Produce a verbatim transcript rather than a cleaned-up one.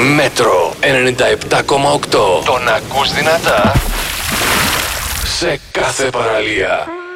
Μέτρο ενενήντα επτά κόμμα οκτώ. Τον ακούς δυνατά σε κάθε παραλία.